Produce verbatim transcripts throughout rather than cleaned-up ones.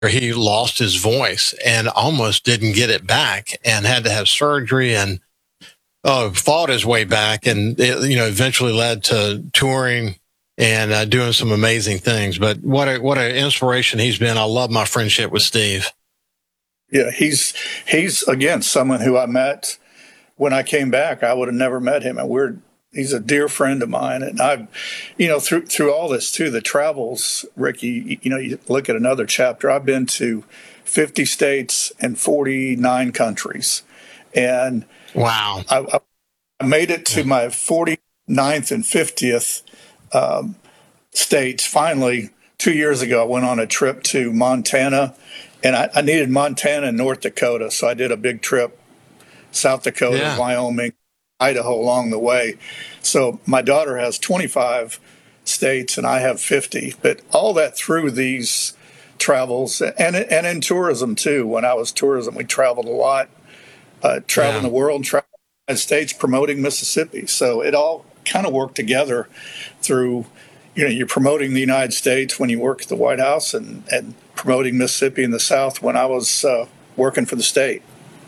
he lost his voice and almost didn't get it back and had to have surgery and uh, fought his way back. And, it, you know, eventually led to touring and uh, doing some amazing things. But what a, what an inspiration he's been. I love my friendship with Steve. Yeah, he's, he's again, someone who I met when I came back. I would have never met him. And we're, he's a dear friend of mine. And I've, you know, through, through all this too, the travels, Ricky, you know, you look at another chapter. I've been to fifty states and forty-nine countries. And wow, I, I made it to my forty-ninth and fiftieth um, states. Finally, two years ago, I went on a trip to Montana, and I, I needed Montana and North Dakota. So I did a big trip, South Dakota, yeah. Wyoming, Idaho along the way. So my daughter has twenty-five states and I have fifty, but all that through these travels and and in tourism too. When I was tourism, we traveled a lot, uh, traveling yeah. the world, traveling the United States, promoting Mississippi. So it all kind of worked together through, you know, you're promoting the United States when you work at the White House and, and promoting Mississippi in the South when I was uh, working for the state.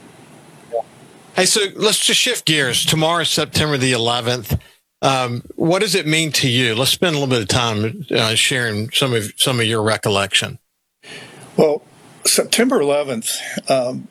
Hey, so let's just shift gears. Tomorrow, September the eleventh. Um, what does it mean to you? Let's spend a little bit of time uh, sharing some of some of your recollection. Well, September eleventh, um,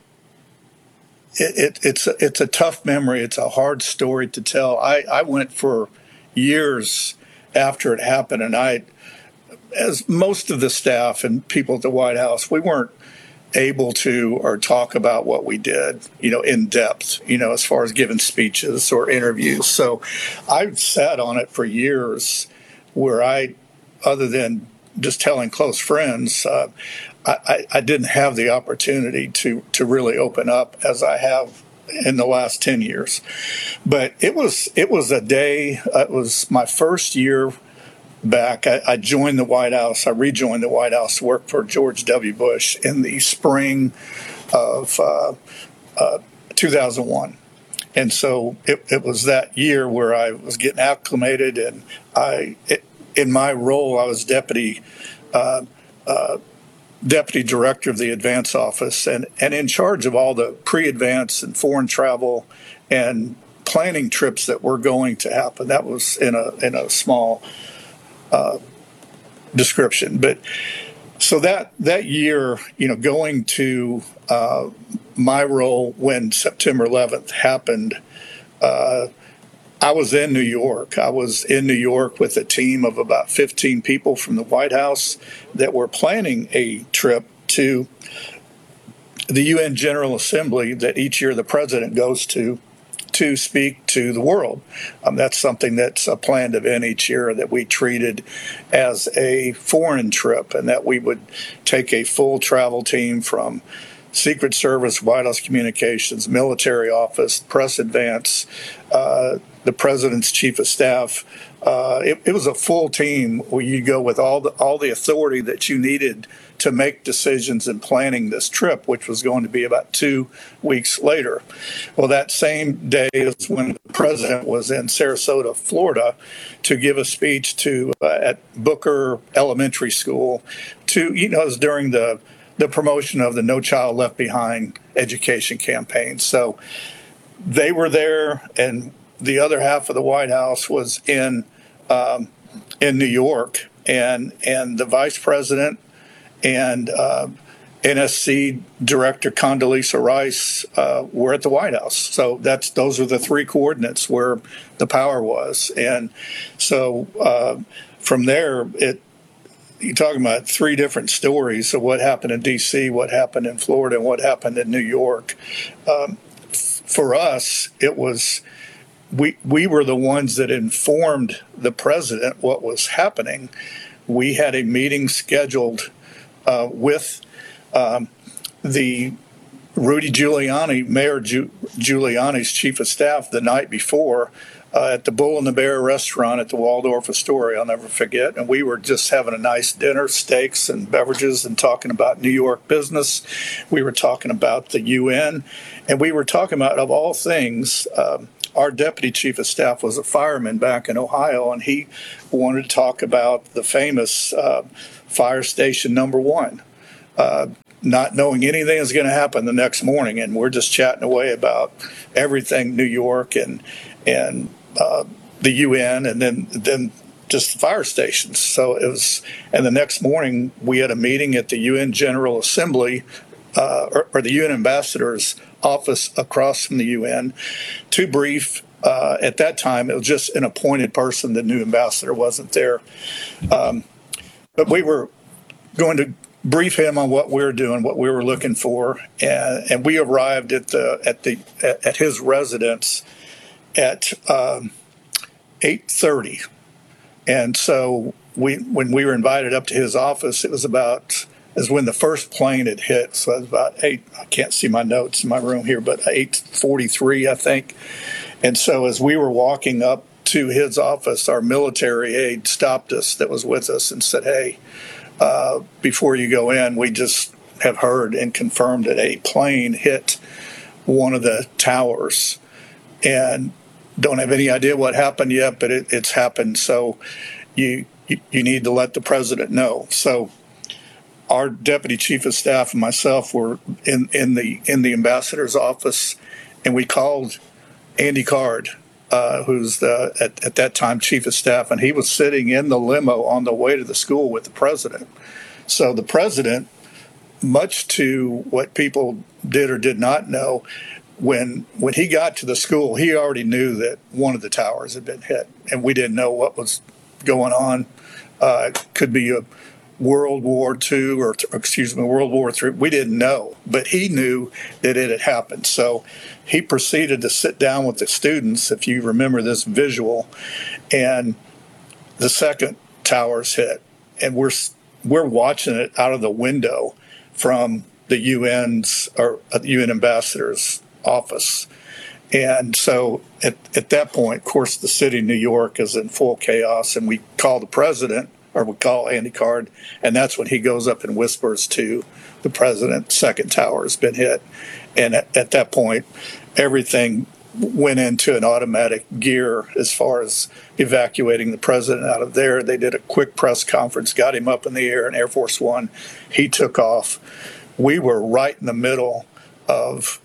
it, it, it's a, it's a tough memory. It's a hard story to tell. I, I went for years after it happened, and I, as most of the staff and people at the White House, we weren't able to or talk about what we did, you know, in depth, you know, as far as giving speeches or interviews. So I've sat on it for years where I, other than just telling close friends, uh, I, I didn't have the opportunity to, to really open up as I have in the last ten years. But it was, it was a day, uh, it was my first year back. I, I joined the White House. I rejoined the White House to work for George W. Bush in the spring of uh, uh, two thousand one. And so it, it was that year where I was getting acclimated, and I, it, in my role, I was deputy uh, uh, deputy director of the advance office, and, and in charge of all the pre-advance and foreign travel and planning trips that were going to happen. That was in a in a small Uh, description. But so that that year, you know, going to uh, my role when September eleventh happened, uh, I was in New York. I was in New York with a team of about fifteen people from the White House that were planning a trip to the U N General Assembly that each year the president goes to to speak to the world. Um, that's something that's a planned event each year that we treated as a foreign trip, and that we would take a full travel team from Secret Service, White House Communications, military office, press advance, uh, the president's chief of staff. Uh, it, it was a full team where you go with all the all the authority that you needed to make decisions in planning this trip, which was going to be about two weeks later. Well, that same day is when the president was in Sarasota, Florida, to give a speech to uh, at Booker Elementary School. To you know, it was during the the promotion of the No Child Left Behind education campaign. So they were there, and the other half of the White House was in um, in New York, and and the vice president and uh, N S C Director Condoleezza Rice uh, were at the White House. So that's those are the three coordinates where the power was. And so uh, from there, it you're talking about three different stories of what happened in D C, what happened in Florida, and what happened in New York. Um, for us, it was we we were the ones that informed the president what was happening. We had a meeting scheduled Uh, with um, the Rudy Giuliani, Mayor Giu- Giuliani's chief of staff, the night before uh, at the Bull and the Bear restaurant at the Waldorf Astoria. I'll never forget. And we were just having a nice dinner, steaks and beverages, and talking about New York business. We were talking about the U N, and we were talking about, of all things, um, our deputy chief of staff was a fireman back in Ohio, and he wanted to talk about the famous uh, fire station number one, uh, not knowing anything is going to happen the next morning, and we're just chatting away about everything New York and and uh, the U N, and then then just the fire stations. So it was, and the next morning we had a meeting at the U N General Assembly, uh, or, or the U N Ambassador's office across from the U N, to brief. Uh, at that time, it was just an appointed person. The new ambassador wasn't there, um, but we were going to brief him on what we were doing, what we were looking for, and, and we arrived at the at the at his residence at um, eight thirty, and so we when we were invited up to his office, it was about as when the first plane had hit. So it was about eight. I can't see my notes in my room here, but eight forty-three, I think. And so as we were walking up to his office, our military aide stopped us that was with us and said, "Hey, uh, before you go in, we just have heard and confirmed that a plane hit one of the towers, and don't have any idea what happened yet, but it, it's happened. So you, you you need to let the president know." So our deputy chief of staff and myself were in, in the in the ambassador's office, and we called Andy Card, uh, who's the, at, at that time chief of staff, and he was sitting in the limo on the way to the school with the president. So the president, much to what people did or did not know, when when he got to the school, he already knew that one of the towers had been hit, and we didn't know what was going on. Uh, it could be a World War Two or, excuse me, World War Three. We didn't know, but he knew that it had happened. So he proceeded to sit down with the students, if you remember this visual, and the second tower's hit, and we're we're watching it out of the window from the U N's or the U N ambassador's office. And so at, at that point, of course, the city of New York is in full chaos, and we call the president, or we call Andy Card, and that's when he goes up and whispers to the president, second tower has been hit. And at, at that point, everything went into an automatic gear as far as evacuating the president out of there. They did a quick press conference, got him up in the air in Air Force One. He took off. We were right in the middle of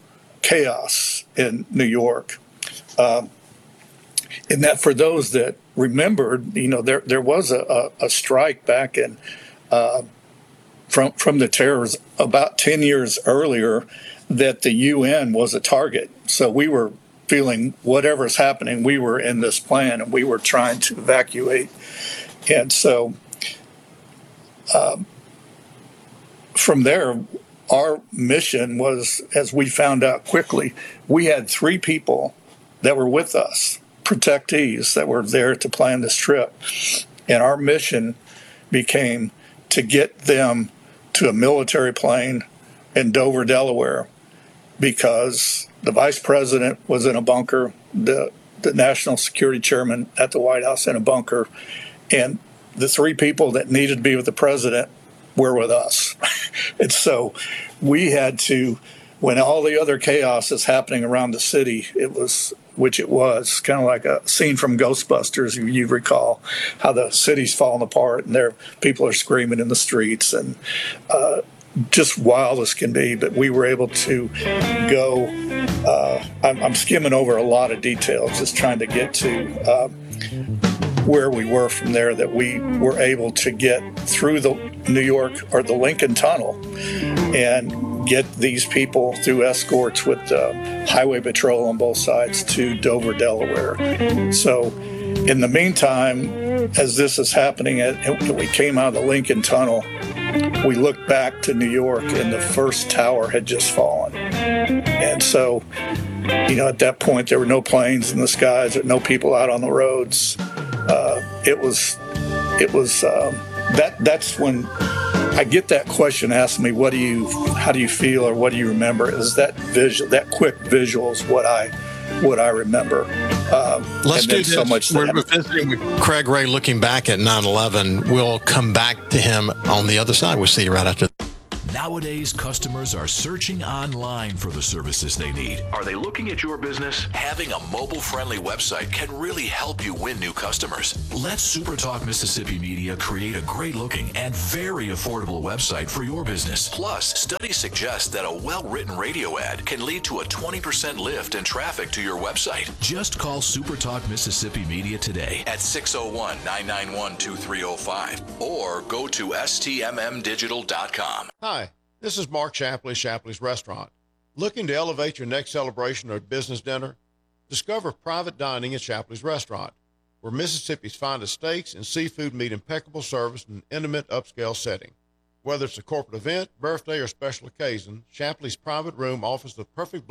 chaos in New York. Um, and that for those that remembered, you know, there there was a, a, a strike back in uh, from from the terrors about ten years earlier that the U N was a target. So we were feeling whatever's happening, we were in this plan and we were trying to evacuate. And so um, from there, our mission was, as we found out quickly, we had three people that were with us, protectees that were there to plan this trip. And our mission became to get them to a military plane in Dover, Delaware, because the vice president was in a bunker, the, the national security chairman at the White House in a bunker, and the three people that needed to be with the president were with us. And so we had to, when all the other chaos is happening around the city, it was, which it was, kind of like a scene from Ghostbusters, you, you recall, how the city's falling apart and there people are screaming in the streets and uh, just wild as can be. But we were able to go, uh, I'm, I'm skimming over a lot of details, just trying to get to uh, where we were from there, that we were able to get through the New York or the Lincoln Tunnel and get these people through escorts with uh, highway patrol on both sides to Dover, Delaware. So in the meantime, as this is happening, and we came out of the Lincoln Tunnel, we looked back to New York and the first tower had just fallen. And so, you know, at that point, there were no planes in the skies, there were no people out on the roads. Uh, it was, it was, um, that, that's when I get that question asked me, what do you, how do you feel or what do you remember? Is that visual, that quick visual is what I, what I remember. Um, Let's do this. So much We're visiting with Craig Ray looking back at nine eleven. We'll come back to him on the other side. We'll see you right after. Nowadays, customers are searching online for the services they need. Are they looking at your business? Having a mobile-friendly website can really help you win new customers. Let SuperTalk Mississippi Media create a great-looking and very affordable website for your business. Plus, studies suggest that a well-written radio ad can lead to a twenty percent lift in traffic to your website. Just call SuperTalk Mississippi Media today at six oh one, nine nine one, two three oh five or go to S T M M digital dot com. Hi, this is Mark Shapley, Shapley's Restaurant. Looking to elevate your next celebration or business dinner? Discover private dining at Shapley's Restaurant, where Mississippi's finest steaks and seafood meet impeccable service in an intimate, upscale setting. Whether it's a corporate event, birthday, or special occasion, Shapley's private room offers the perfect